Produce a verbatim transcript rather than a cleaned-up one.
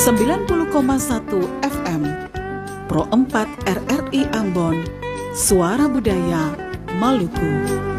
sembilan puluh koma satu F M Pro empat R R I Ambon, Suara Budaya Maluku.